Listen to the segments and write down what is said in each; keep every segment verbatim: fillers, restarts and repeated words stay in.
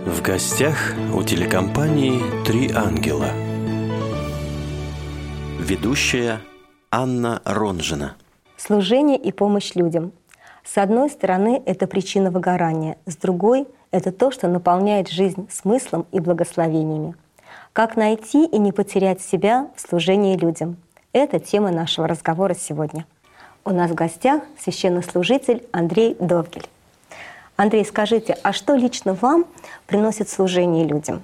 В гостях у телекомпании «Три ангела». Ведущая Анна Ронжина. Служение и помощь людям. С одной стороны, это причина выгорания, с другой — это то, что наполняет жизнь смыслом и благословениями. Как найти и не потерять себя в служении людям? Это тема нашего разговора сегодня. У нас в гостях священнослужитель Андрей Довгель. Андрей, скажите, а что лично вам приносит служение людям?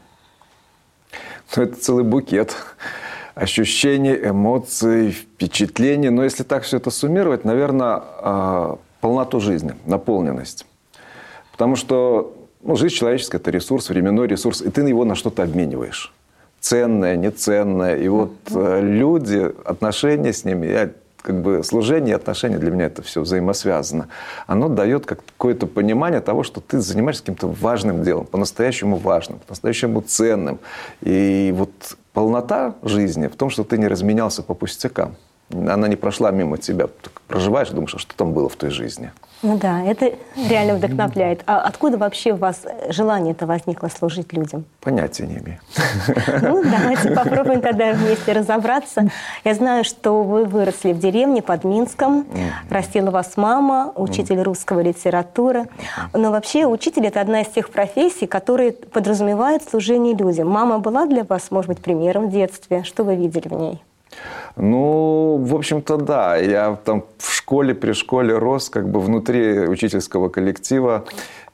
Ну, это целый букет ощущений, эмоций, впечатлений. Но если так все это суммировать, наверное, полноту жизни, наполненность. Потому что ну, жизнь человеческая – это ресурс, временной ресурс, и ты его на что-то обмениваешь. Ценное, неценное. И вот mm-hmm. люди, отношения с ними, я, как бы служение и отношения для меня это все взаимосвязано. Оно дает какое-то понимание того, что ты занимаешься каким-то важным делом, по-настоящему важным, по-настоящему ценным. И вот полнота жизни в том, что ты не разменялся по пустякам. Она не прошла мимо тебя. Ты проживаешь и думаешь, а что там было в той жизни? Ну да, это реально вдохновляет. А откуда вообще у вас желание-то возникло служить людям? Понятия не имею. Ну, давайте попробуем тогда вместе разобраться. Я знаю, что вы выросли в деревне под Минском. Растила вас мама, учитель русского литературы. Но вообще учитель – это одна из тех профессий, которые подразумевают служение людям. Мама была для вас, может быть, примером в детстве? Что вы видели в ней? Ну, в общем-то, да. Я там в школе, при школе рос как бы внутри учительского коллектива.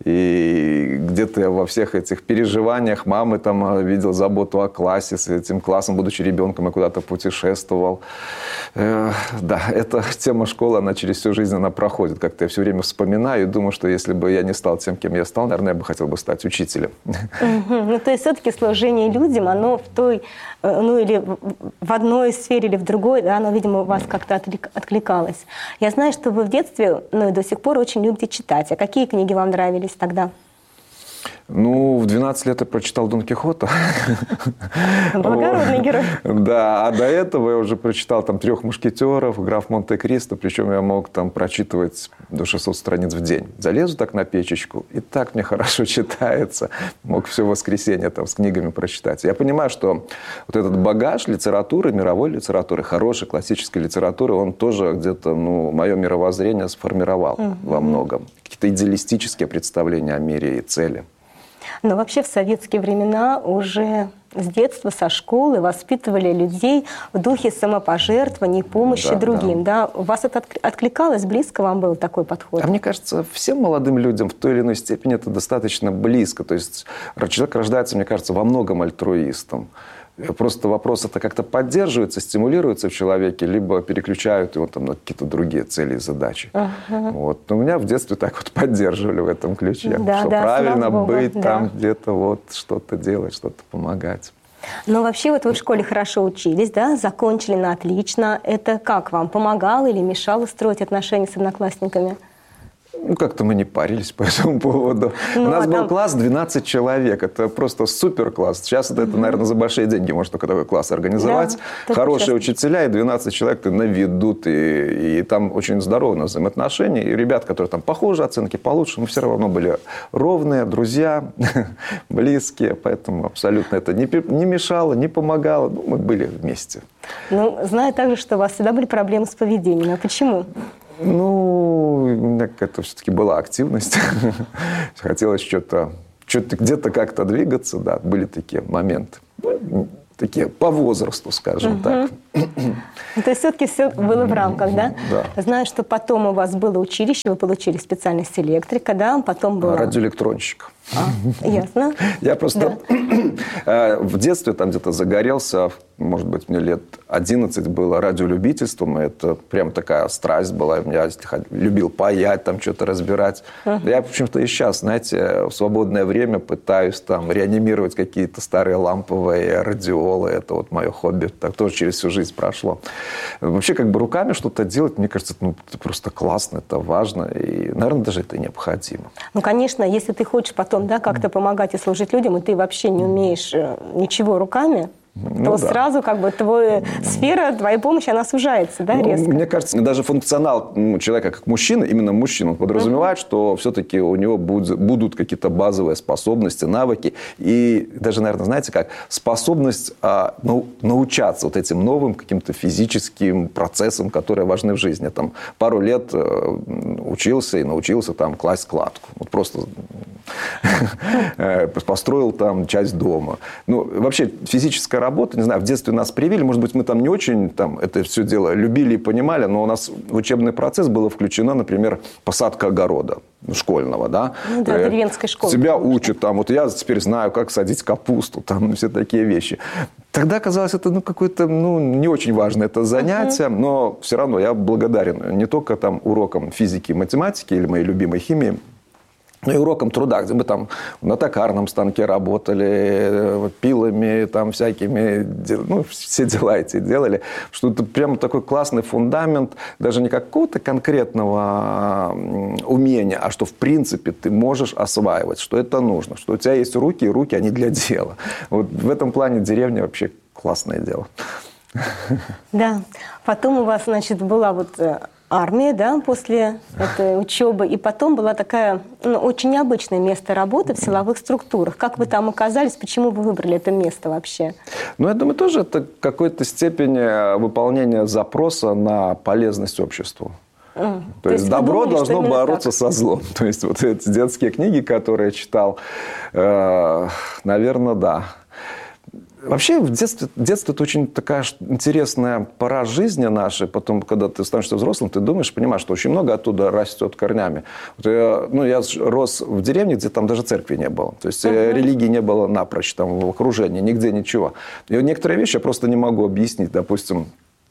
И где-то я во всех этих переживаниях мамы там видел заботу о классе. С этим классом, будучи ребенком, я куда-то путешествовал. Э, да, эта тема школы, она через всю жизнь она проходит. Как-то я все время вспоминаю и думаю, что если бы я не стал тем, кем я стал, наверное, я бы хотел бы стать учителем. Ну, то есть все-таки служение людям, оно в той, ну, или в одной сфере, или в другой, да, оно, видимо, у вас как-то откликалось. Я знаю, что вы в детстве, ну, и до сих пор очень любите читать. А какие книги вам нравились тогда? Ну, в двенадцать лет я прочитал Дон Кихота. Благородный герой. Да, а до этого я уже прочитал там «Трех мушкетеров», «Граф Монте-Кристо», причем я мог там прочитывать до шестисот страниц в день. Залезу так на печечку, и так мне хорошо читается. Мог все воскресенье там с книгами прочитать. Я понимаю, что вот этот багаж литературы, мировой литературы, хорошей классической литературы, он тоже где-то, ну, мое мировоззрение сформировал угу. во многом. Какие-то идеалистические представления о мире и цели. Но вообще в советские времена уже с детства, со школы воспитывали людей в духе самопожертвования, помощи да, другим. Да. Да? У вас это откликалось? Близко вам был такой подход? А мне кажется, всем молодым людям в той или иной степени это достаточно близко. То есть человек рождается, мне кажется, во многом альтруистом. Просто вопрос это как-то поддерживается, стимулируется в человеке, либо переключают его там, на какие-то другие цели и задачи. Uh-huh. Вот. Но меня в детстве так вот поддерживали в этом ключе. Да, что да, правильно быть да. там где-то, вот, что-то делать, что-то помогать. Но вообще вот вы в школе хорошо учились, да, закончили на отлично. Это как вам? Помогало или мешало строить отношения с одноклассниками? Ну, как-то мы не парились по этому поводу. Ну, У нас а был там... класс двенадцать человек. Это просто супер класс. Сейчас это, mm-hmm. наверное, за большие деньги можно такой, такой класс организовать. Да, хорошие учителя, и двенадцать человек ты наведут. И, и там очень здоровые взаимоотношения. И ребят, которые там похуже, оценки получше, мы все равно были ровные, друзья, близкие. Поэтому абсолютно это не, не мешало, не помогало. Ну, мы были вместе. Ну, знаю также, что у вас всегда были проблемы с поведением. А почему? Ну, у меня какая-то все-таки была активность. Хотелось что-то, что-то где-то как-то двигаться. Да, были такие моменты. Такие по возрасту, скажем угу. так. То есть все-таки все было в рамках, да? Да. Знаю, что потом у вас было училище, вы получили специальность электрика, да? Потом было... Радиоэлектронщик. А, ясно. Я просто да. в детстве там где-то загорелся, может быть, мне лет одиннадцать было радиолюбительством. Это прям такая страсть была. Я любил паять, там что-то разбирать. Uh-huh. Я, в общем-то, и сейчас, знаете, в свободное время пытаюсь там реанимировать какие-то старые ламповые радиолы. Это вот мое хобби. Так тоже через всю жизнь прошло. Вообще, как бы руками что-то делать, мне кажется, ну, это просто классно, это важно. И, наверное, даже это необходимо. Ну, конечно, если ты хочешь потом да, как-то помогать и служить людям, и ты вообще не умеешь ничего руками, то Ну, да. сразу как бы твоя сфера, твоя помощь, она сужается, да, Ну, резко? мне кажется, даже функционал ну, человека как мужчины, именно мужчина, он подразумевает, uh-huh. что все-таки у него будут, будут какие-то базовые способности, навыки. И даже, наверное, знаете как, способность а, ну, научаться вот этим новым каким-то физическим процессам, которые важны в жизни. Там, пару лет э, учился и научился там, класть кладку. Вот просто построил там часть дома. Ну, вообще физическая работа, не знаю, в детстве нас привили, может быть, мы там не очень там, это все дело любили и понимали, но у нас в учебный процесс было включено, например, посадка огорода школьного, да. Ну да, деревенской школы. Тебя учат там, вот я теперь знаю, как садить капусту, там все такие вещи. Тогда казалось, это ну, какое-то ну, не очень важное это занятие, uh-huh. но все равно я благодарен не только там урокам физики и математики или моей любимой химии, ну и уроком труда, где мы там на токарном станке работали, пилами, там всякими, ну, все дела эти делали. Что это прямо такой классный фундамент, даже не какого-то конкретного умения, а что в принципе ты можешь осваивать, что это нужно, что у тебя есть руки, и руки, они для дела. Вот в этом плане деревня вообще классное дело. Да. Потом у вас, значит, была вот армия, да, после этой учебы. И потом была такая ну, очень необычное место работы в силовых структурах. Как вы там оказались? Почему вы выбрали это место вообще? Ну, я думаю, тоже это в какой-то степени выполнение запроса на полезность обществу. Mm. То, То есть, есть добро думали, должно бороться так? со злом. То есть, вот эти детские книги, которые я читал, э, наверное, да. Вообще, в детстве, детство – это очень такая интересная пора жизни нашей. Потом, когда ты становишься взрослым, ты думаешь, понимаешь, что очень много оттуда растет корнями. Вот я, ну, я рос в деревне, где там даже церкви не было. То есть, uh-huh. религии не было напрочь, там, в окружении, нигде ничего. И некоторые вещи я просто не могу объяснить. Допустим,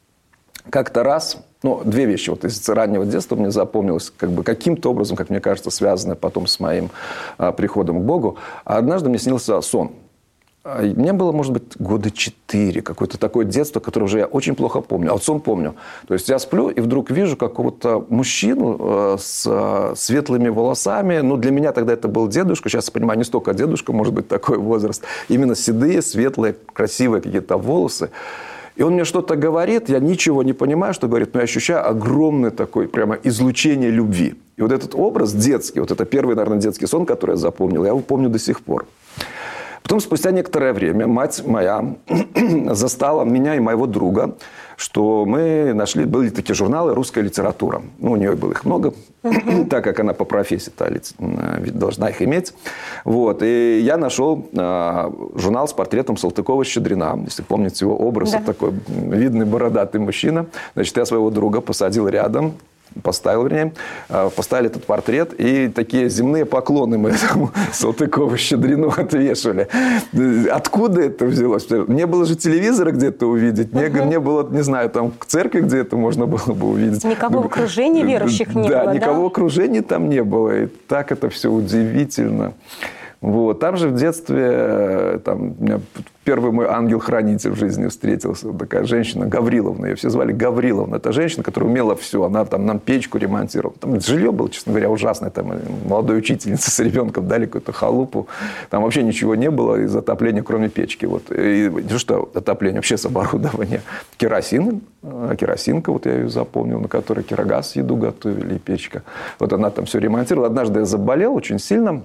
как-то раз, ну, две вещи вот из раннего детства мне запомнилось, как бы каким-то образом, как мне кажется, связанные потом с моим а, приходом к Богу. А однажды мне снился сон. Мне было, может быть, года четыре, какое-то такое детство, которое уже я очень плохо помню. А вот сон помню. То есть я сплю и вдруг вижу какого-то мужчину с светлыми волосами. Ну, для меня тогда это был дедушка. Сейчас я понимаю, не столько дедушка, может быть, такой возраст. Именно седые, светлые, красивые какие-то волосы. И он мне что-то говорит, я ничего не понимаю, что говорит, но я ощущаю огромное такое прямо излучение любви. И вот этот образ детский, вот это первый, наверное, детский сон, который я запомнил, я его помню до сих пор. Потом, спустя некоторое время, мать моя застала меня и моего друга, что мы нашли, были такие журналы «Русская литература». Ну, у нее было их много, uh-huh. так как она по профессии должна их иметь. Вот. И я нашел а, журнал с портретом Салтыкова-Щедрина. Если помните его образ, да. такой видный бородатый мужчина. Значит, я своего друга посадил рядом. Поставил, вернее, поставили этот портрет, и такие земные поклоны мы этому Салтыкову-Щедрину отвешивали. Откуда это взялось? Не было же телевизора где-то увидеть, не, uh-huh. не было, не знаю, там к церкви где это можно было бы увидеть. Никого в окружении верующих не да, было, да? никого в окружении там не было, и так это все удивительно. Вот. Там же в детстве там, у меня первый мой ангел-хранитель в жизни встретился. Такая женщина Гавриловна. Ее все звали Гавриловна. Это женщина, которая умела все. Она там нам печку ремонтировала. Там жилье было, честно говоря, ужасное. Там молодой учительница с ребенком дали какую-то халупу. Там вообще ничего не было из отопления, кроме печки. Вот. И что отопление? Вообще с оборудования. Керосин. Керосинка, вот я ее запомнил, на которой кирогаз еду готовили, и печка. Вот она там все ремонтировала. Однажды я заболел очень сильно.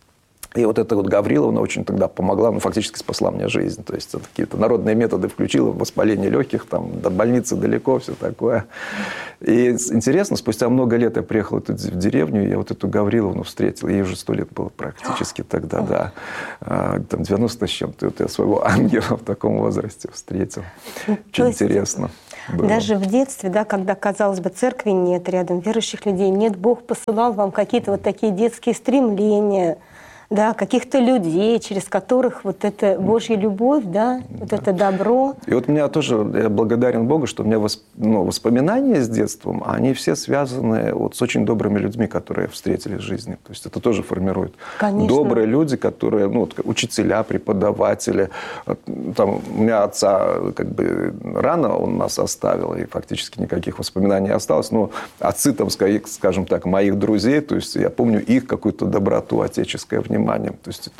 И вот эта вот Гавриловна очень тогда помогла, ну, фактически спасла мне жизнь. То есть, какие-то народные методы включила, воспаление легких, там, до больницы далеко, все такое. И интересно, спустя много лет я приехал в деревню, и я вот эту Гавриловну встретил. Ей уже сто лет было практически тогда, да. Там девяносто с чем-то. Вот я своего ангела в таком возрасте встретил. Очень интересно. Было. Даже в детстве, да, когда, казалось бы, церкви нет рядом, верующих людей нет, Бог посылал вам какие-то вот такие детские стремления, да, каких-то людей, через которых вот эта Божья любовь, да, вот да. это добро. И вот меня тоже, я благодарен Богу, что у меня восп... ну, воспоминания с детством, они все связаны вот с очень добрыми людьми, которые встретили в жизни. То есть это тоже формирует. Конечно. Добрые люди, которые, ну, вот, учителя, преподаватели. Там, у меня отца как бы рано он нас оставил, и фактически никаких воспоминаний не осталось. Но отцы, там, скажем так, моих друзей, то есть я помню их какую-то доброту, отеческое внимание. То есть это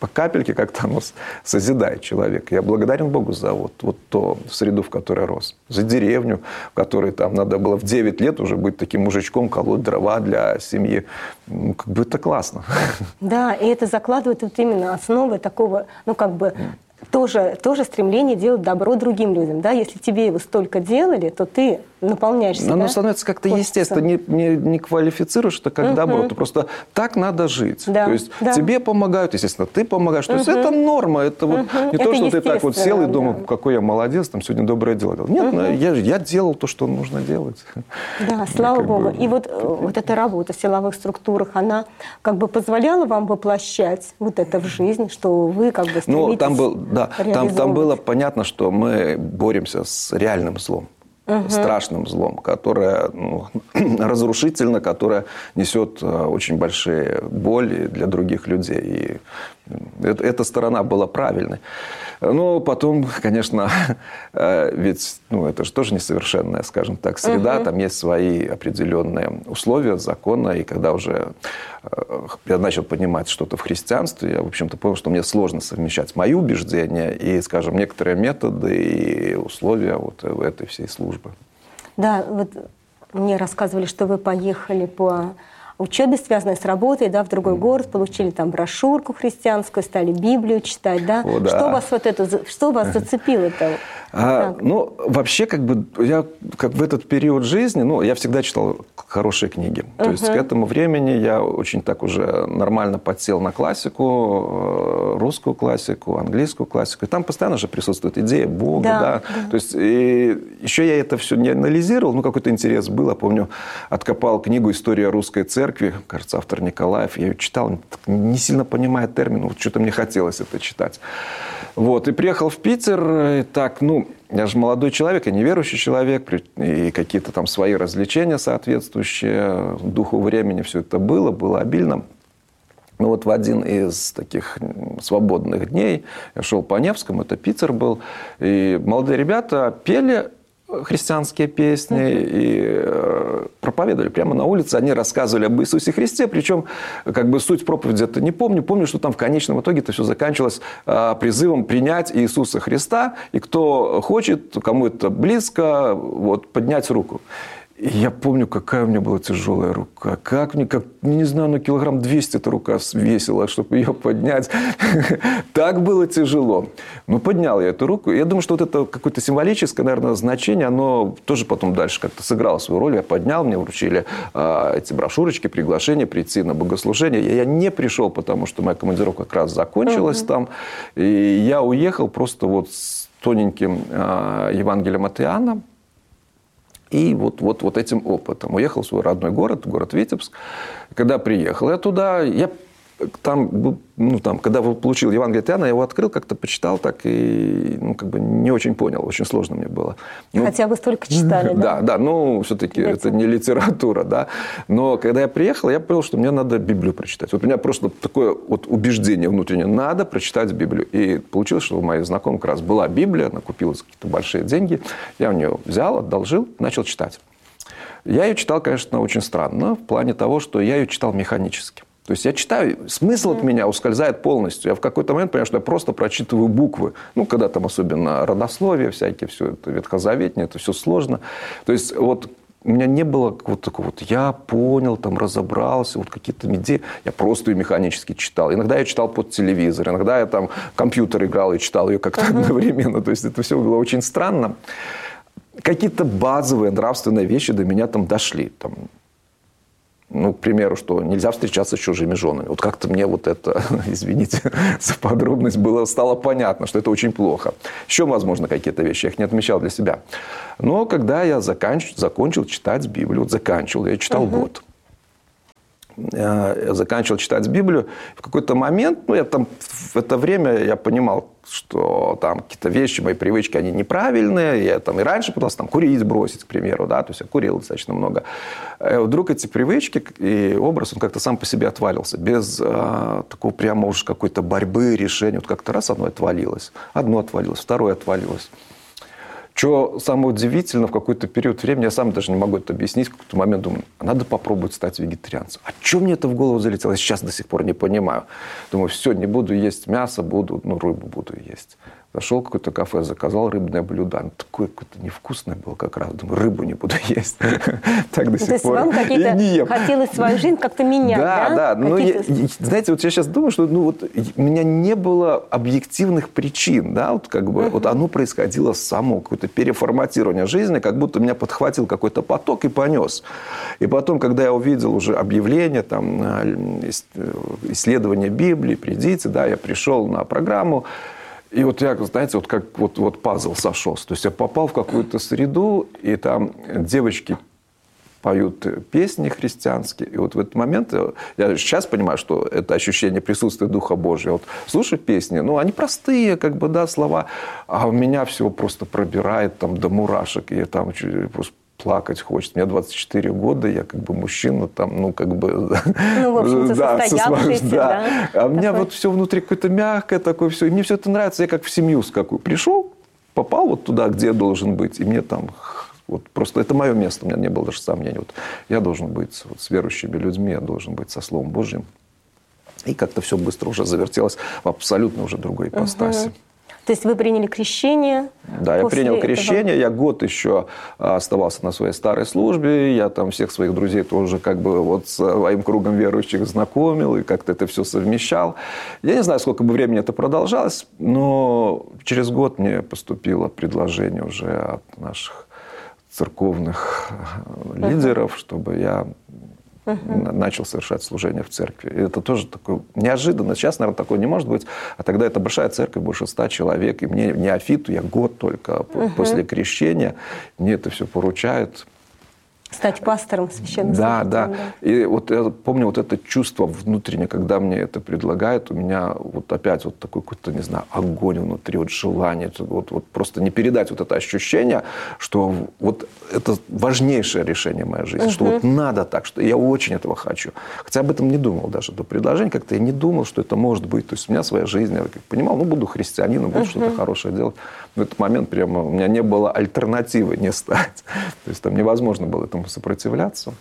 по капельке как-то оно созидает человека. Я благодарен Богу за вот, вот ту среду, в которой рос. За деревню, в которой там надо было в девять лет уже быть таким мужичком, колоть дрова для семьи. Ну, как бы это классно. Да, и это закладывает вот именно основы такого, ну, как бы, тоже, тоже стремление делать добро другим людям. Да? Если тебе его столько делали, то ты наполняешь себя. Оно становится как-то естественно. Не, не, не квалифицируешь это как uh-huh. добро. Это просто так надо жить. Да, то есть да. тебе помогают, естественно, ты помогаешь. То uh-huh. есть это норма. Это вот uh-huh. не это то, что ты так вот сел и думал, да. какой я молодец, там сегодня доброе дело делал. Нет, uh-huh. я, я делал то, что нужно делать. Да, слава Богу. Бы... И вот, вот эта работа в силовых структурах, она как бы позволяла вам воплощать вот это в жизнь, что вы как бы стремитесь ну, там был, да, там, там было понятно, что мы боремся с реальным злом. Угу. Страшным злом, которое ну, разрушительно, которое несет очень большие боли для других людей. И это, эта сторона была правильной. Но потом, конечно, ведь ну, это же тоже несовершенная, скажем так, среда. Угу. Там есть свои определенные условия, законы. И когда уже я начал понимать что-то в христианстве, я, в общем-то, понял, что мне сложно совмещать мои убеждения и, скажем, некоторые методы и условия вот этой всей службы. Да, вот мне рассказывали, что вы поехали по учебе, связанной с работой, да, в другой город, получили там брошюрку христианскую, стали Библию читать, да? О, да. Что вас вот это, что вас зацепило-то? А, ну, вообще, как бы, я как в этот период жизни, ну, я всегда читал хорошие книги. То uh-huh. есть к этому времени я очень так уже нормально подсел на классику, русскую классику, английскую классику. И там постоянно же присутствует идея Бога, да. да. да. То есть и еще я это все не анализировал, ну, какой-то интерес был. Я помню, откопал книгу «История русской церкви», кажется, автор Николаев. Я ее читал, не сильно понимая термин, вот что-то мне хотелось это читать. Вот, и приехал в Питер, и так, ну, я же молодой человек, я неверующий человек, и какие-то там свои развлечения соответствующие духу времени, все это было, было обильно. Ну вот в один из таких свободных дней я шел по Невскому, это Питер был, и молодые ребята пели христианские песни uh-huh. и э, проповедовали прямо на улице. Они рассказывали об Иисусе Христе, причем как бы суть проповеди это не помню. Помню, что там в конечном итоге это все заканчивалось э, призывом принять Иисуса Христа, и кто хочет, кому это близко, вот, поднять руку. И я помню, какая у меня была тяжелая рука. Как мне, как, не знаю, ну, килограмм двести эта рука весила, чтобы ее поднять. Так было тяжело. Но поднял я эту руку. Я думаю, что вот это какое-то символическое, наверное, значение, оно тоже потом дальше как-то сыграло свою роль. Я поднял, мне вручили а, эти брошюрочки, приглашение прийти на богослужение. Я, я не пришел, потому что моя командировка как раз закончилась uh-huh. там. И я уехал просто вот с тоненьким а, Евангелием от Иоанна. И вот, вот, вот этим опытом. Уехал в свой родной город, город Витебск. Когда приехал я туда, я там, ну, там, когда получил Евангелие от Иоанна, я его открыл, как-то почитал так и ну, как бы не очень понял. Очень сложно мне было. Ну, хотя бы столько читали, да? Да, да. Ну, все-таки это не литература, да. Но когда я приехал, я понял, что мне надо Библию прочитать. Вот у меня просто такое вот убеждение внутреннее. Надо прочитать Библию. И получилось, что у моих знакомых как раз была Библия, она купила за какие-то большие деньги. Я у нее взял, одолжил, начал читать. Я ее читал, конечно, очень странно, в плане того, что я ее читал механически. То есть я читаю, смысл от меня ускользает полностью. Я в какой-то момент понимаю, что я просто прочитываю буквы. Ну, когда там особенно родословие всякие, все это ветхозаветное, это все сложно. То есть вот у меня не было вот такого вот, я понял, там, разобрался, вот какие-то идеи. Я просто ее механически читал. Иногда я читал под телевизор, иногда я там компьютер играл и читал ее как-то uh-huh. одновременно. То есть это все было очень странно. Какие-то базовые нравственные вещи до меня там дошли. Там, ну, к примеру, что нельзя встречаться с чужими женами. Вот как-то мне вот это, извините за подробность, было, стало понятно, что это очень плохо. Еще, возможно, какие-то вещи. Я их не отмечал для себя. Но когда я заканч... закончил читать Библию, вот заканчивал, я читал uh-huh. год. Я заканчивал читать Библию. В какой-то момент, ну, я там в это время я понимал, что там какие-то вещи, мои привычки, они неправильные. Я там и раньше пытался там курить, бросить, к примеру, да, то есть я курил достаточно много. И вдруг эти привычки и образ, он как-то сам по себе отвалился, без а, такого прямо уж какой-то борьбы, решения. Вот как-то раз одно отвалилось, одно отвалилось, второе отвалилось. Что самое удивительное, в какой-то период времени, я сам даже не могу это объяснить, в какой-то момент думаю, а надо попробовать стать вегетарианцем. А что мне это в голову залетело? Я сейчас до сих пор не понимаю. Думаю, все, не буду есть мясо, буду, ну, рыбу буду есть. Зашел в какое-то кафе, заказал рыбное блюдо. Оно такое какое-то невкусное было как раз. Думаю, рыбу не буду есть. Так до сих пор. То есть вам какие-то хотелось свою жизнь как-то менять, да? Да, да. Ну, знаете, вот я сейчас думаю, что ну, вот, у меня не было объективных причин. Да? Вот, как бы, вот оно происходило само, какое-то переформатирование жизни, как будто меня подхватил какой-то поток и понес. И потом, когда я увидел уже объявление, там, исследование Библии, придите, да, я пришел на программу. И вот я, знаете, вот как вот, вот пазл сошелся. То есть я попал в какую-то среду, и там девочки поют песни христианские. И вот в этот момент, я сейчас понимаю, что это ощущение присутствия Духа Божьего. Вот слушаю песни, ну, они простые, как бы, да, слова, а у меня всего просто пробирает там до мурашек. И я там просто плакать хочет. Мне двадцать четыре года, я как бы мужчина, там, ну, как бы... Ну, в общем-то, да, состоявшийся, да. да. А у меня вот все внутри какое-то мягкое такое все. И мне все это нравится. Я как в семью с какой пришел, попал вот туда, где я должен быть. И мне там... Вот просто это мое место. У меня не было даже сомнений. Вот я должен быть вот с верующими людьми, я должен быть со Словом Божьим. И как-то все быстро уже завертелось в абсолютно уже другой ипостаси. Угу. То есть вы приняли крещение? Да, я принял этого... крещение. Я год еще оставался на своей старой службе. Я там всех своих друзей тоже как бы вот с своим кругом верующих знакомил и как-то это все совмещал. Я не знаю, сколько бы времени это продолжалось, но через год мне поступило предложение уже от наших церковных лидеров, uh-huh. чтобы я uh-huh. начал совершать служение в церкви. И это тоже такое неожиданно. Сейчас, наверное, такое не может быть. А тогда это большая церковь, больше ста человек. И мне, неофиту, я год только uh-huh. после крещения, мне это все поручают. Стать пастором священным. Да, да, да. И вот я помню вот это чувство внутреннее, когда мне это предлагают, у меня вот опять вот такой какой-то, не знаю, огонь внутри, вот желание, вот, вот просто не передать вот это ощущение, что вот это важнейшее решение моей жизни, угу. что вот надо так, что я очень этого хочу. Хотя об этом не думал даже до предложения, как-то я не думал, что это может быть. То есть у меня своя жизнь, я понимал, ну, буду христианином, буду угу. что-то хорошее делать. В этот момент прямо у меня не было альтернативы не стать. То есть там невозможно было этому сопротивляться.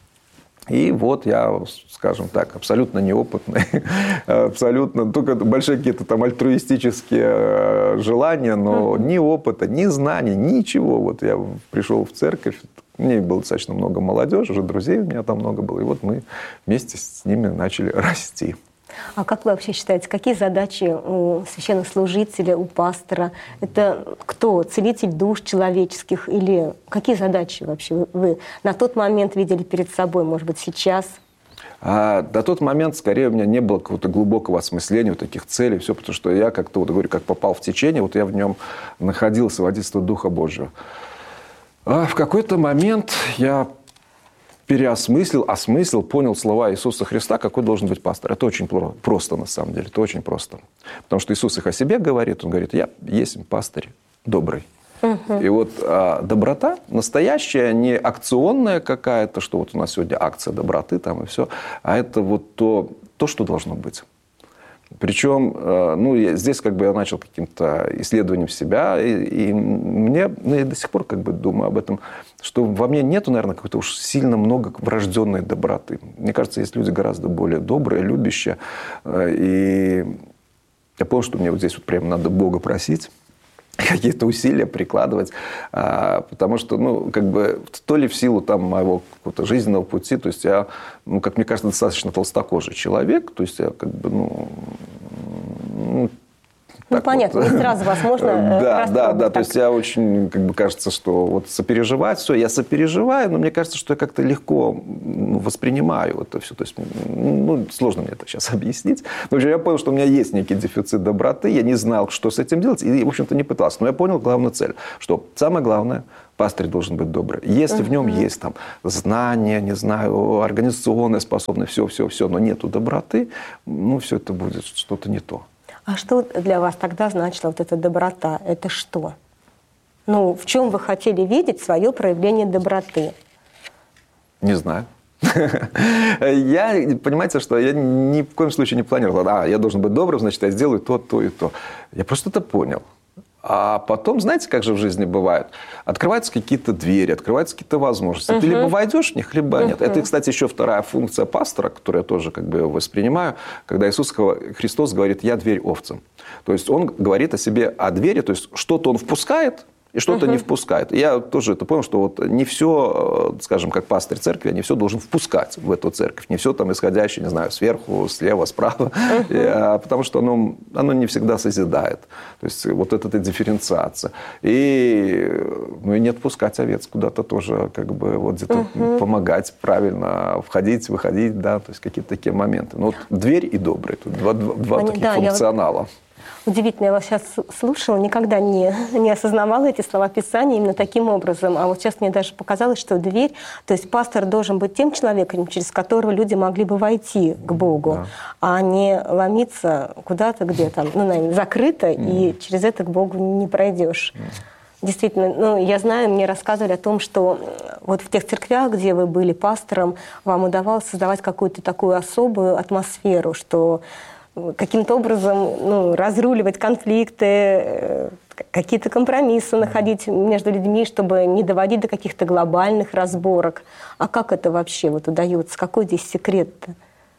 И вот я, скажем так, абсолютно неопытный, абсолютно, только большие какие-то там альтруистические желания, но mm-hmm. ни опыта, ни знаний, ничего. Вот я пришел в церковь, мне было достаточно много молодежи, уже друзей у меня там много было, и вот мы вместе с ними начали расти. А как вы вообще считаете, какие задачи у священнослужителя, у пастора? Это кто? Целитель душ человеческих? Или какие задачи вообще вы на тот момент видели перед собой, может быть, сейчас? А до тот момент, скорее, у меня не было какого-то глубокого осмысления вот таких целей, все, потому что я как-то, вот говорю, как попал в течение, вот я в нем находился, водительство Духа Божьего. А в какой-то момент я переосмыслил, осмыслил, понял слова Иисуса Христа, какой должен быть пастор. Это очень просто, на самом деле. Это очень просто. Потому что Иисус их о себе говорит. Он говорит, я есть пастырь добрый. Угу. И вот а, доброта настоящая, не акционная какая-то, что вот у нас сегодня акция доброты там и все, а это вот то, то что должно быть. Причем, ну, я, здесь как бы я начал каким-то исследованием себя, и, и мне, ну, я до сих пор как бы думаю об этом, что во мне нету, наверное, какой-то уж сильно много врожденной доброты. Мне кажется, есть люди гораздо более добрые, любящие, и я понял, что мне вот здесь вот прямо надо Бога просить, какие-то усилия прикладывать, потому что, ну, как бы, то ли в силу там моего какого-то жизненного пути, то есть я, ну, как мне кажется, достаточно толстокожий человек, то есть я, как бы, ну, ну Ну, понятно, вот. Не сразу вас можно Да, да, да, то есть я очень, как бы, кажется, что вот сопереживать, все, я сопереживаю, но мне кажется, что я как-то легко воспринимаю это все, то есть, ну, сложно мне это сейчас объяснить. Но, в общем, я понял, что у меня есть некий дефицит доброты, я не знал, что с этим делать, и, в общем-то, не пытался. Но я понял главную цель, что самое главное, пастырь должен быть добрый. Если uh-huh. в нем есть там знания, не знаю, организационная способность, все, все, все, но нету доброты, ну, все это будет что-то не то. А что для вас тогда значила вот эта доброта? Это что? Ну, в чем вы хотели видеть свое проявление доброты? Не знаю. Я, понимаете, что я ни в коем случае не планировал. А, я должен быть добрым, значит, я сделаю то, то и то. Я просто это понял. А потом, знаете, как же в жизни бывает? Открываются какие-то двери, открываются какие-то возможности. Uh-huh. Ты либо войдешь в них, либо uh-huh. нет. Это, кстати, еще вторая функция пастора, которую я тоже как бы воспринимаю, когда Иисус Христос говорит: «Я дверь овцам». То есть он говорит о себе, о двери, то есть что-то он впускает, и что-то uh-huh. не впускает. Я тоже это понял, что вот не все, скажем, как пастырь церкви, я не все должен впускать в эту церковь. Не все там исходящее, не знаю, сверху, слева, справа. Uh-huh. Потому что оно, оно не всегда созидает. То есть вот эта дифференциация. И, ну, и не отпускать овец куда-то тоже, как бы вот где-то uh-huh. помогать правильно входить, выходить, да, то есть какие-то такие моменты. Ну вот дверь и добрый. Тут два, два, два таких да, функционала. Я... Удивительно, я вас сейчас слушала, никогда не, не осознавала эти слова Писания именно таким образом. А вот сейчас мне даже показалось, что дверь, то есть пастор должен быть тем человеком, через которого люди могли бы войти к Богу, да. а не ломиться куда-то, где там, ну, наверное, закрыто, mm. и через это к Богу не пройдешь. Mm. Действительно, ну, я знаю, мне рассказывали о том, что вот в тех церквях, где вы были пастором, вам удавалось создавать какую-то такую особую атмосферу, что каким-то образом ну, разруливать конфликты, какие-то компромиссы находить между людьми, чтобы не доводить до каких-то глобальных разборок. А как это вообще вот удается? Какой здесь секрет-то?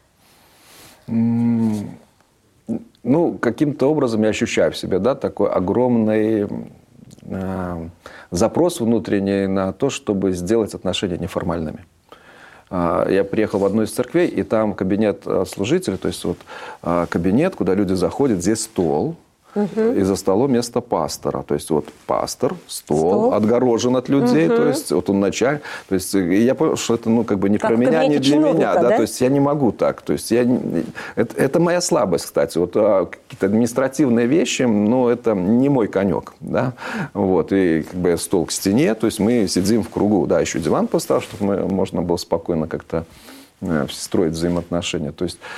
Ну, каким-то образом я ощущаю в себе, да, такой огромный э, запрос внутренний на то, чтобы сделать отношения неформальными. Я приехал в одну из церквей, и там кабинет служителей, то есть вот кабинет, куда люди заходят, здесь стол, угу. и за столом место пастора. То есть вот пастор, стол, стол. отгорожен от людей, угу. то есть вот он начальник. То есть и я понял, что это ну, как бы не как про меня, не для меня. Да? Да? То есть я не могу так. То есть я, это, это моя слабость, кстати. Вот какие-то административные вещи, ну, это не мой конек. Да? Вот. И как бы стол к стене, то есть мы сидим в кругу. Да, еще диван поставил, чтобы мы, можно было спокойно как-то строить взаимоотношения. То есть...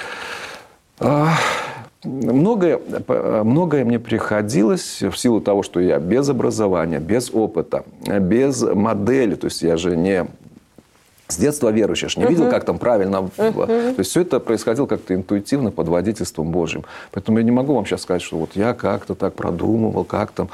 Многое, многое мне приходилось в силу того, что я без образования, без опыта, без модели. То есть я же не с детства верующий, я же не uh-huh. видел, как там правильно. Uh-huh. То есть все это происходило как-то интуитивно под водительством Божьим. Поэтому я не могу вам сейчас сказать, что вот я как-то так продумывал, как там...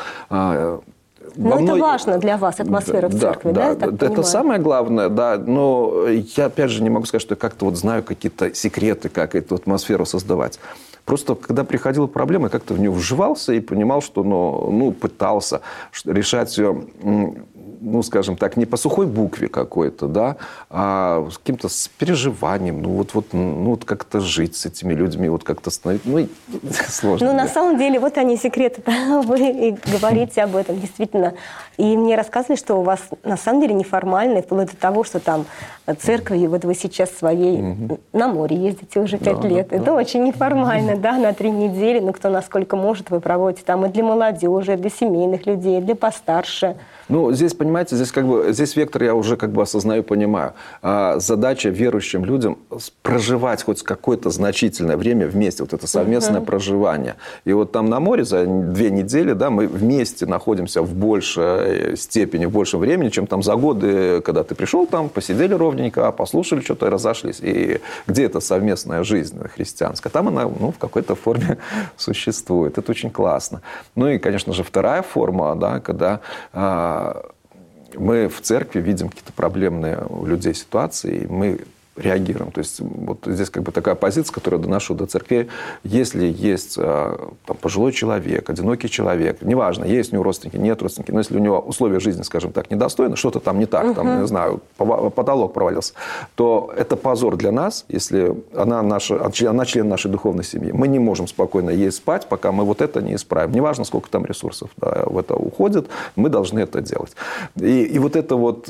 Но это мной... важно для вас, атмосфера да, в церкви, да? Да, да это самое главное, да. Но я, опять же, не могу сказать, что я как-то вот знаю какие-то секреты, как эту атмосферу создавать. Просто, когда приходила проблема, я как-то в нее вживался и понимал, что ну, ну, пытался решать ее, ну, скажем так, не по сухой букве какой-то, да, а с каким-то с переживанием. Ну, вот, вот, ну, вот как-то жить с этими людьми, вот как-то становиться. Ну, сложно. Ну, на самом деле, вот они, секреты. Вы и говорите об этом, действительно. И мне рассказывали, что у вас, на самом деле, неформально, вплоть до того, что там церкви, вот вы сейчас своей mm-hmm. на море ездите уже пять да, лет. Да, это да. очень неформально. Да, на три недели, ну, кто насколько может, вы проводите там и для молодежи, и для семейных людей, и для постарше. Ну, здесь, понимаете, здесь как бы, здесь вектор я уже как бы осознаю, понимаю. А задача верующим людям проживать хоть какое-то значительное время вместе, вот это совместное uh-huh. проживание. И вот там на море за две недели, да, мы вместе находимся в большей степени, в большем времени, чем там за годы, когда ты пришел там, посидели ровненько, послушали что-то и разошлись. И где эта совместная жизнь христианская? Там она, ну, в какой-то форме существует. Это очень классно. Ну и, конечно же, вторая форма, да, когда мы в церкви видим какие-то проблемные у людей ситуации, и мы реагируем. То есть вот здесь как бы такая позиция, которую доношу до церкви. Если есть там, пожилой человек, одинокий человек, неважно, есть у него родственники, нет родственники, но если у него условия жизни, скажем так, недостойны, что-то там не так, uh-huh. там, не знаю, потолок провалился, то это позор для нас, если она, наша, она член нашей духовной семьи. Мы не можем спокойно есть спать, пока мы вот это не исправим. Неважно, сколько там ресурсов да, в это уходит, мы должны это делать. И, и вот это вот...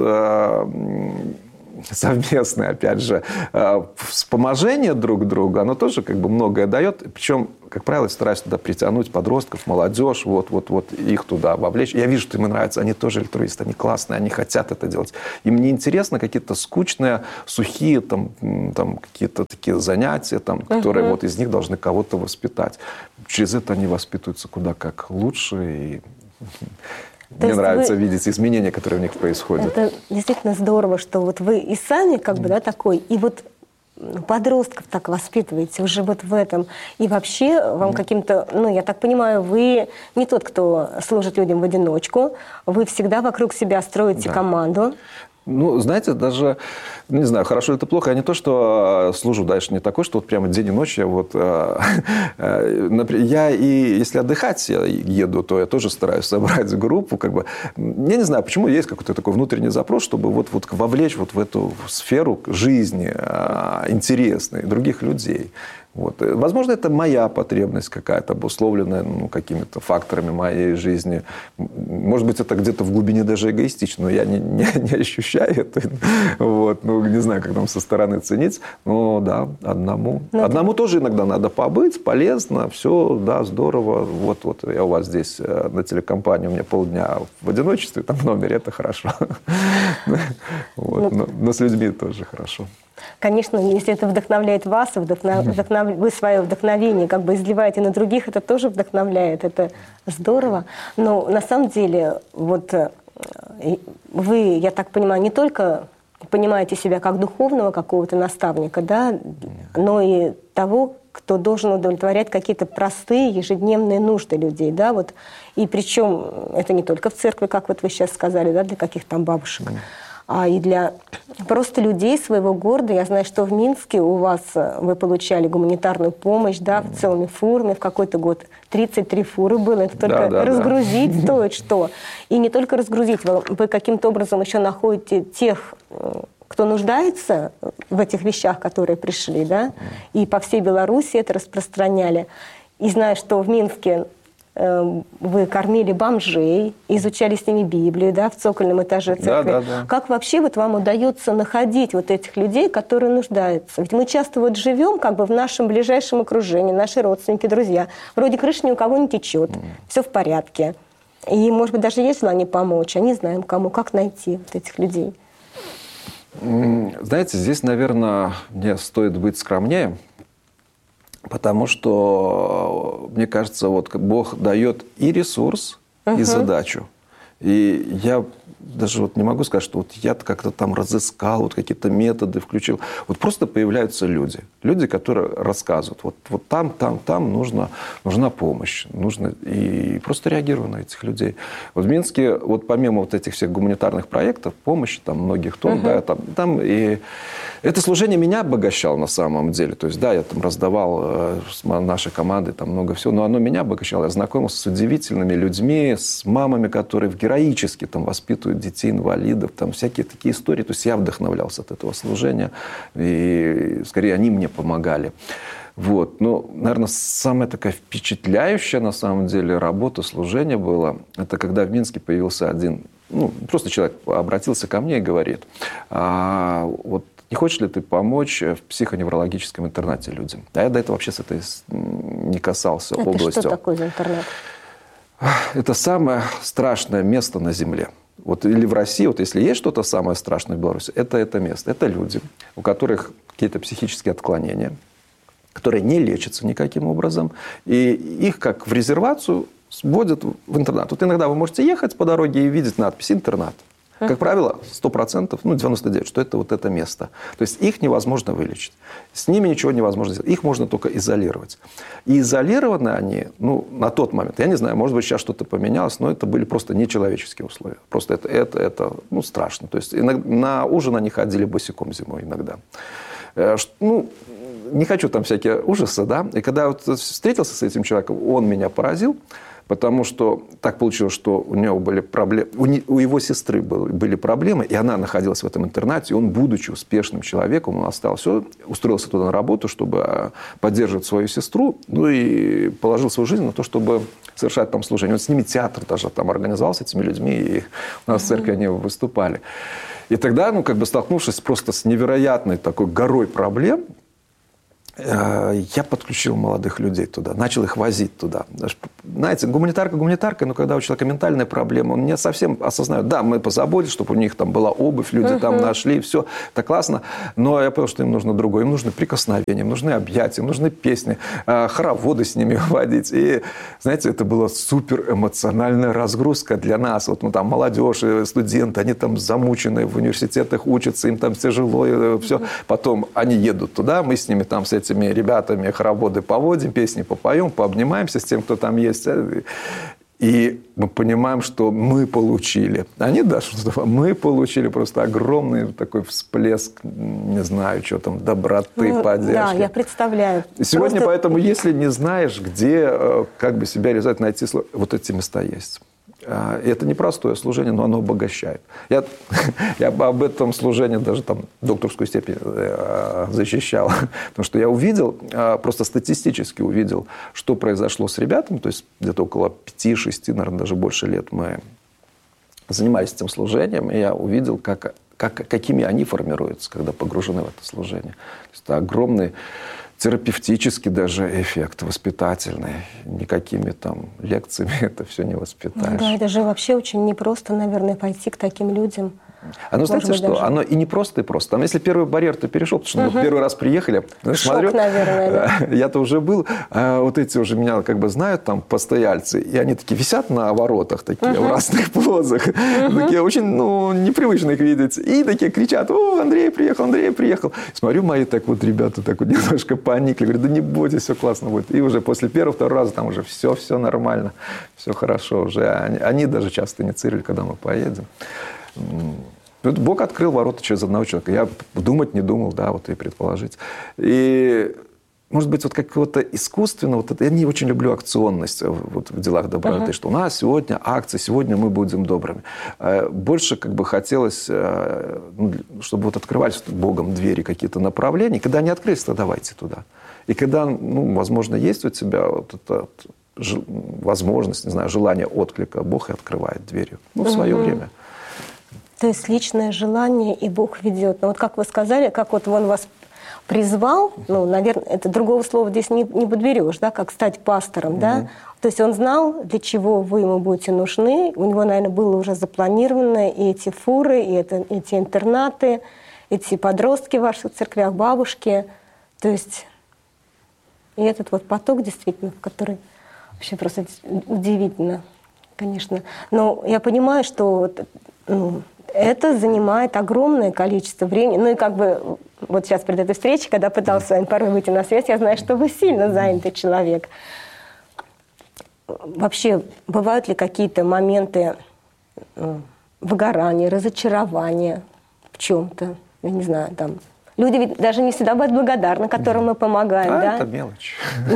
совместное, опять же, вспоможение друг другу, оно тоже как бы многое дает. Причем, как правило, стараюсь туда притянуть подростков, молодежь, вот, вот, вот их туда вовлечь. Я вижу, что им нравится, они тоже альтруисты, они классные, они хотят это делать. Им не интересно какие-то скучные, сухие там, там, какие-то такие занятия, там, которые uh-huh. вот из них должны кого-то воспитать. Через это они воспитываются куда как лучше и... То Мне нравится вы... видеть изменения, которые в них происходят. Это действительно здорово, что вот вы и сами как бы, да, такой, и вот подростков так воспитываете уже вот в этом? И вообще вам каким-то, ну, я так понимаю, вы не тот, кто служит людям в одиночку, вы всегда вокруг себя строите Да. команду. Ну, знаете, даже, не знаю, хорошо это плохо, я не то, что служу дальше, не такой, что вот прямо день и ночь я вот... Например, я и если отдыхать я еду, то я тоже стараюсь собрать группу, как бы... Я не знаю, почему есть какой-то такой внутренний запрос, чтобы вот, вот вовлечь вот в эту сферу жизни интересной других людей. Вот. Возможно, это моя потребность какая-то, обусловленная ну, какими-то факторами моей жизни. Может быть, это где-то в глубине даже эгоистично, но я не, не, не ощущаю это. Вот. Ну, не знаю, как там со стороны ценить. Но да, одному. Но одному это... тоже иногда надо побыть, полезно, все, да, здорово. Вот, вот я у вас здесь на телекомпании, у меня полдня в одиночестве, там в номере, это хорошо. Но с людьми тоже хорошо. Конечно, если это вдохновляет вас, вдохнов... Вдохнов... вы свое вдохновение как бы изливаете на других, это тоже вдохновляет, это здорово. Но на самом деле, вот вы, я так понимаю, не только понимаете себя как духовного какого-то наставника, да, но и того, кто должен удовлетворять какие-то простые ежедневные нужды людей, да, вот. И причем это не только в церкви, как вот вы сейчас сказали, да, для каких-то там бабушек, а и для просто людей своего города. Я знаю, что в Минске у вас вы получали гуманитарную помощь, да, в целыми фурами. В какой-то год тридцать три фуры было. Это только да, да, разгрузить да. стоит что. И не только разгрузить, вы, вы каким-то образом еще находите тех, кто нуждается в этих вещах, которые пришли, да, и по всей Беларуси это распространяли. И знаю, что в Минске вы кормили бомжей, изучали с ними Библию, да, в цокольном этаже церкви. Да, да, да. Как вообще вот вам удается находить вот этих людей, которые нуждаются? Ведь мы часто вот живем как бы в нашем ближайшем окружении, наши родственники, друзья. Вроде крыша ни у кого не течет, mm. все в порядке. И, может быть, даже есть желание помочь, а не знаем кому, как найти вот этих людей. Знаете, здесь, наверное, мне стоит быть скромнее. Потому что, мне кажется, вот Бог дает и ресурс, uh-huh. и задачу. И я даже вот не могу сказать, что вот я как-то там разыскал, вот какие-то методы включил. Вот просто появляются люди. Люди, которые рассказывают. Вот, вот там, там, там нужно, нужна помощь. Нужно, и просто реагирую на этих людей. Вот в Минске, вот помимо вот этих всех гуманитарных проектов, помощи, там многих тонн, uh-huh. да, там, там и... Это служение меня обогащало на самом деле. То есть, да, я там раздавал э, с нашей командой там много всего, но оно меня обогащало. Я знакомился с удивительными людьми, с мамами, которые героически там воспитывают детей-инвалидов, там всякие такие истории. То есть, я вдохновлялся от этого служения, и скорее они мне помогали. Вот. Ну, наверное, самая такая впечатляющая на самом деле работа, служение было, это когда в Минске появился один, ну, просто человек обратился ко мне и говорит, а, вот, не хочешь ли ты помочь в психоневрологическом интернате людям? А я до этого вообще с этой не касался это областью. Это что такое за интернат? Это самое страшное место на Земле. Вот, или в России, вот если есть что-то самое страшное в Беларуси, это это место. Это люди, у которых какие-то психические отклонения, которые не лечатся никаким образом. И их как в резервацию сводят в интернат. Вот иногда вы можете ехать по дороге и видеть надпись «Интернат». Как правило, сто процентов, ну, девяносто девять процентов, что это вот это место. То есть, их невозможно вылечить. С ними ничего невозможно сделать. Их можно только изолировать. И изолированы они, ну, на тот момент, я не знаю, может быть, сейчас что-то поменялось, но это были просто нечеловеческие условия. Просто это, это, это ну, страшно. То есть, иногда, на ужин они ходили босиком зимой иногда. Ну, не хочу там всякие ужасы, да. И когда я вот встретился с этим человеком, он меня поразил. Потому что так получилось, что у него были проблемы, у, не, у его сестры был, были проблемы, и она находилась в этом интернате, и он, будучи успешным человеком, он остался, все, устроился туда на работу, чтобы поддерживать свою сестру, ну и положил свою жизнь на то, чтобы совершать там служение. Он с ними театр даже там организовал с этими людьми, и у нас в церкви они выступали. И тогда, ну, как бы столкнувшись просто с невероятной такой горой проблем, я подключил молодых людей туда, начал их возить туда. знаете, гуманитарка гуманитарка, но когда у человека ментальная проблема, он не совсем осознает. Да, мы позаботились, чтобы у них там была обувь, люди uh-huh. там нашли, все, это классно. Но я понял, что им нужно другое. Им нужны прикосновения, им нужны объятия, им нужны песни, хороводы с ними водить. И, знаете, это была супер эмоциональная разгрузка для нас. Вот, ну, там молодежь, студенты, они там замучены, в университетах учатся, им там тяжело, и все. Потом они едут туда, мы с ними там, с этими ребятами хороводы поводим, песни попоем, пообнимаемся с тем, кто там есть. И мы понимаем, что мы получили. Они, да, что мы получили просто огромный такой всплеск, не знаю, что там, доброты, ну, поддержки. Да, я представляю. И сегодня просто... поэтому, если не знаешь, где как бы себя реализовать, найти, вот эти места есть. И это непростое служение, но оно обогащает. Я, я об этом служении даже там докторскую степень защищал. Потому что я увидел, просто статистически увидел, что произошло с ребятами. То есть где-то около пяти-шести, наверное, даже больше лет мы занимались этим служением. И я увидел, как, как, какими они формируются, когда погружены в это служение. То есть это огромный терапевтический даже эффект, воспитательный. Никакими там лекциями это все не воспитаешь. Да, это же вообще очень непросто, наверное, пойти к таким людям. Оно, знаете, что? Даже... Оно и не просто, и просто. Там, если первый барьер ты перешел, потому что угу. мы первый раз приехали, ну, шок, смотрю, наверное, да. Я-то уже был, а вот эти уже меня как бы знают, там, постояльцы, и они такие висят на воротах, такие, угу. в разных позах, угу. такие очень, ну, непривычно их видеть, и такие кричат: о, Андрей приехал, Андрей приехал. Смотрю, мои так вот ребята так вот немножко поникли, говорят: да не бойтесь, все классно будет. И уже после первого, второго раза там уже все, все нормально, все хорошо уже. Они, они даже часто инициировали, когда мы поедем. Бог открыл ворота через одного человека. Я думать не думал, да, вот и предположить. И, может быть, вот какого-то искусственного... Вот это, я не очень люблю акционность вот, в делах доброты, uh-huh. что у нас сегодня акция, сегодня мы будем добрыми. Больше как бы хотелось, чтобы вот открывались Богом двери, какие-то направления. И когда они открылись, то давайте туда. И когда, ну, возможно, есть у тебя вот эта возможность, не знаю, желание отклика, Бог и открывает двери. Ну, в свое uh-huh. время. То есть личное желание, и Бог ведет. Но вот как вы сказали, как вот Он вас призвал, ну, наверное, это другого слова здесь не, не подберешь, да, как стать пастором, mm-hmm. да. То есть Он знал, для чего вы ему будете нужны. У него, наверное, было уже запланировано и эти фуры, и это, эти интернаты, эти подростки в ваших церквях, бабушки. То есть и этот вот поток, действительно, который вообще просто удивительно, конечно. Но я понимаю, что ну, это занимает огромное количество времени. Ну и как бы вот сейчас перед этой встречей, когда пытался с вами порой выйти на связь, я знаю, что вы сильно занятый человек. Вообще, бывают ли какие-то моменты выгорания, разочарования в чем-то? Я не знаю, там... Люди ведь даже не всегда будут благодарны, которым мы помогаем, а, да? Это мелочь.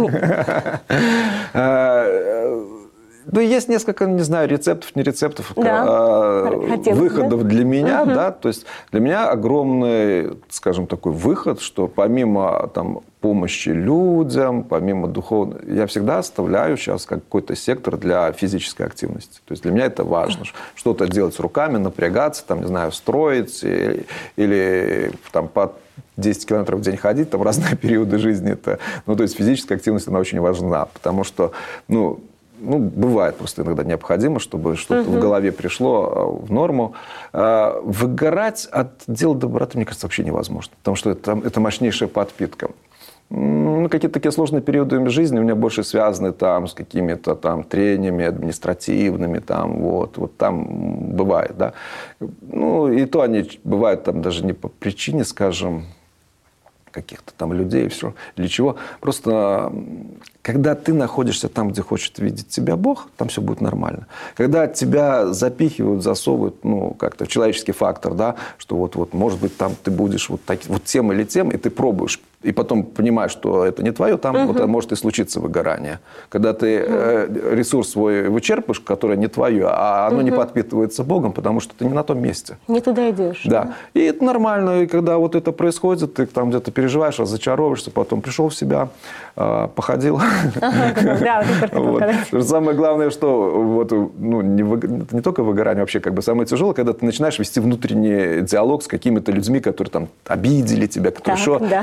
Ну, есть несколько, не знаю, рецептов, не рецептов, да. а, выходов да? для меня, угу. да, то есть для меня огромный, скажем, такой выход, что помимо там помощи людям, помимо духовной, я всегда оставляю сейчас какой-то сектор для физической активности. То есть для меня это важно, что-то делать руками, напрягаться, там, не знаю, строить или, или там по десять километров в день ходить, там разные периоды жизни. Это, ну, то есть физическая активность, она очень важна, потому что, ну, Ну, бывает просто иногда необходимо, чтобы что-то uh-huh. в голове пришло в норму. Выгорать от дела доброты, мне кажется, вообще невозможно. Потому что это, это мощнейшая подпитка. Ну, какие-то такие сложные периоды жизни у меня больше связаны там, с какими-то там трениями административными. Там, вот, вот там бывает. Да? Ну, и то они бывают там даже не по причине, скажем, каких-то там людей, все, для чего. Просто когда ты находишься там, где хочет видеть тебя Бог, там все будет нормально. Когда тебя запихивают, засовывают, ну, как-то человеческий фактор, да, что вот-вот, может быть, там ты будешь вот, так, вот тем или тем, и ты пробуешь, и потом понимаешь, что это не твое, там угу. вот, может и случиться выгорание. Когда ты э, ресурс свой вычерпаешь, который не твое, а оно угу. не подпитывается Богом, потому что ты не на том месте. Не туда идешь. Да. да. И это нормально. И когда вот это происходит, ты там где-то переживаешь, разочаровываешься, потом пришел в себя, э, походил. Да, вот. Самое главное, что вот, ну, не, вы, не только выгорание, вообще как бы самое тяжелое, когда ты начинаешь вести внутренний диалог с какими-то людьми, которые там обидели тебя, которые что, и ты идешь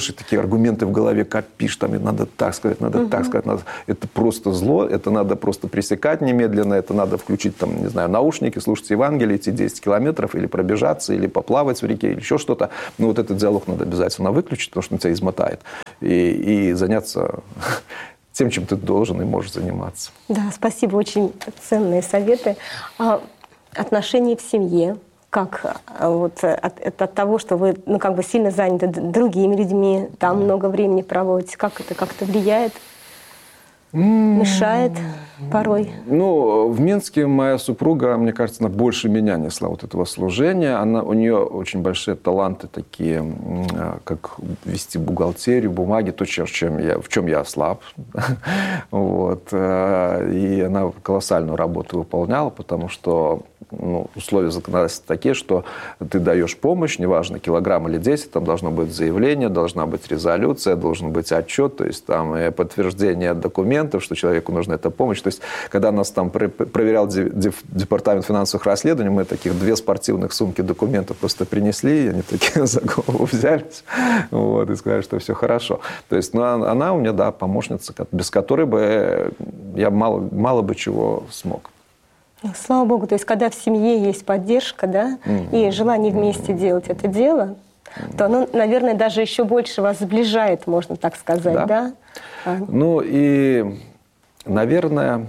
живешь, и такие аргументы в голове копишь, там, и надо так сказать, надо угу. так сказать. Надо... Это просто зло, это надо просто пресекать немедленно, это надо включить, там, не знаю, наушники, слушать Евангелие, идти десять километров, или пробежаться, или поплавать в реке, или еще что-то. Но вот этот диалог надо обязательно выключить, потому что он тебя измотает. И, и заняться тем, чем ты должен и можешь заниматься. Да, спасибо, очень ценные советы. А отношения в семье, как вот от, от того, что вы ну, как бы сильно заняты другими людьми, там много времени проводите, как это как-то влияет? Мешает порой? Ну, в Минске моя супруга, мне кажется, она больше меня несла вот этого служения. Она, у нее очень большие таланты такие, как вести бухгалтерию, бумаги, то, чем я, в чем я слаб. Вот. И она колоссальную работу выполняла, потому что ну, условия законодательства такие, что ты даешь помощь, неважно, килограмм или десять, там должно быть заявление, должна быть резолюция, должен быть отчет, то есть там подтверждение документов, что человеку нужна эта помощь. То есть, когда нас там проверял департамент финансовых расследований, мы таких две спортивных сумки документов просто принесли, и они такие за голову взялись, вот, и сказали, что все хорошо. То есть, ну, она у меня, да, помощница, без которой бы я мало, мало бы чего смог. Слава Богу, то есть, когда в семье есть поддержка, да, mm-hmm. и желание вместе mm-hmm. делать это дело, mm-hmm. то оно, наверное, даже еще больше вас сближает, можно так сказать, да? да? А. Ну и, наверное,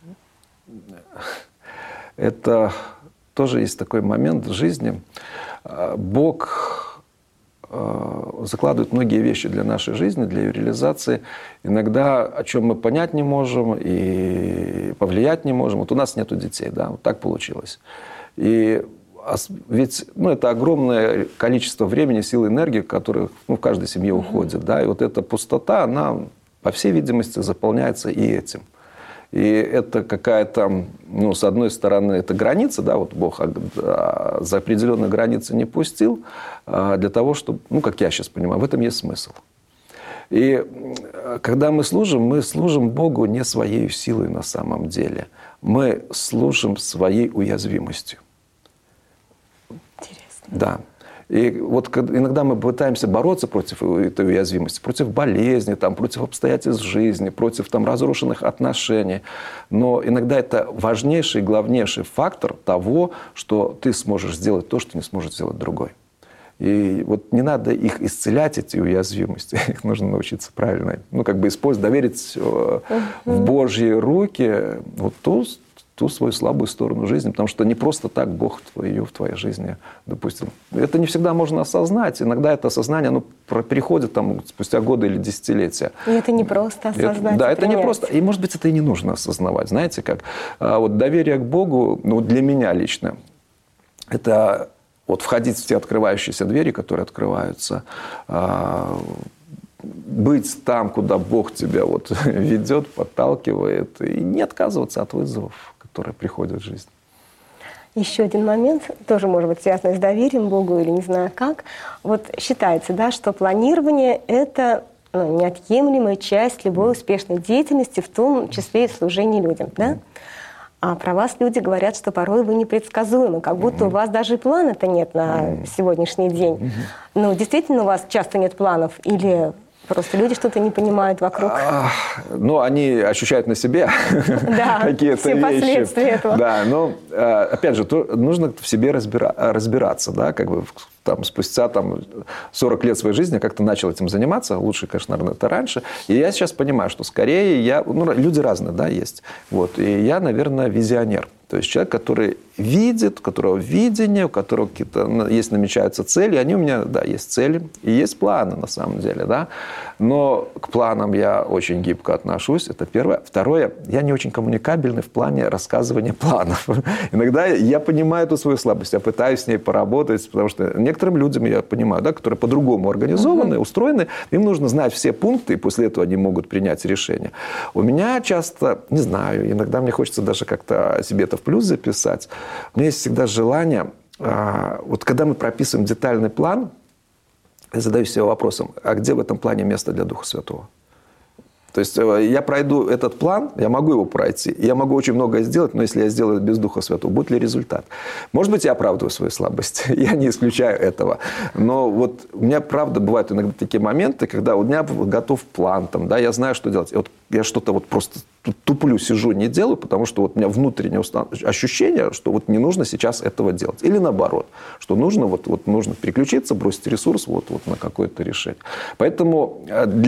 это тоже есть такой момент в жизни. Бог закладывает многие вещи для нашей жизни, для ее реализации. Иногда о чем мы понять не можем и повлиять не можем. Вот у нас нету детей, да, вот так получилось. И ведь ну, это огромное количество времени, сил, энергии, которые ну, в каждой семье уходит. Да, и вот эта пустота, она, по всей видимости, заполняется и этим. И это какая-то, ну, с одной стороны, это граница, да, вот Бог за определенные границы не пустил, для того, чтобы, ну, как я сейчас понимаю, в этом есть смысл. И когда мы служим, мы служим Богу не своей силой на самом деле. Мы служим своей уязвимостью. Интересно. Да. И вот иногда мы пытаемся бороться против этой уязвимости, против болезни, там, против обстоятельств жизни, против там, разрушенных отношений. Но иногда это важнейший и главнейший фактор того, что ты сможешь сделать то, что не сможет сделать другой. И вот не надо их исцелять, эти уязвимости. Их нужно научиться правильно, ну, как бы использовать, доверить в Божьи руки вот ту, ту свою слабую сторону жизни, потому что не просто так Бог ее в твоей жизни допустил. Это не всегда можно осознать. Иногда это осознание оно переходит там, спустя годы или десятилетия. И это не просто осознать. Это, да, это не просто. И, может быть, это и не нужно осознавать. Знаете, как вот доверие к Богу, ну, для меня лично, это вот входить в те открывающиеся двери, которые открываются, быть там, куда Бог тебя вот ведет, подталкивает, и не отказываться от вызовов, которые приходят в жизнь. Еще один момент, тоже может быть связанный с доверием Богу или не знаю как. Вот считается, да, что планирование – это ну, неотъемлемая часть любой успешной деятельности, в том числе и служения людям, да? А про вас люди говорят, что порой вы непредсказуемы, как будто mm-hmm. у вас даже и плана-то нет на mm-hmm. сегодняшний день. Mm-hmm. Ну, действительно, у вас часто нет планов или просто люди что-то не понимают вокруг? А, ну, они ощущают на себе какие-то все последствия этого. Да, но, опять же, нужно в себе разбираться, да, как бы там, спустя там, сорок лет своей жизни как-то начал этим заниматься. Лучше, конечно, наверное, это раньше. И я сейчас понимаю, что скорее я... Ну, люди разные, да, есть. Вот. И я, наверное, визионер. То есть человек, который видит, у которого видение, у которого какие-то есть, намечаются цели. Они у меня, да, есть цели и есть планы, на самом деле, да. Но к планам я очень гибко отношусь. Это первое. Второе, я не очень коммуникабельный в плане рассказывания планов. Иногда я понимаю эту свою слабость, я пытаюсь с ней поработать, потому что некоторым людям, я понимаю, да, которые по-другому организованы, uh-huh. устроены, им нужно знать все пункты, и после этого они могут принять решение. У меня часто, не знаю, иногда мне хочется даже как-то себе это в плюс записать. У меня есть всегда желание, вот когда мы прописываем детальный план, я задаю себе вопросом, а где в этом плане место для Духа Святого? То есть я пройду этот план, я могу его пройти, я могу очень многое сделать, но если я сделаю без Духа Святого, будет ли результат? Может быть, я оправдываю свою слабость, я не исключаю этого. Но вот у меня, правда, бывают иногда такие моменты, когда у меня готов план, там, да, я знаю, что делать. И вот я что-то вот просто туплю, сижу, не делаю, потому что вот у меня внутреннее ощущение, что вот не нужно сейчас этого делать. Или наоборот, что нужно, вот, вот нужно переключиться, бросить ресурс вот, вот на какое-то решение. Поэтому для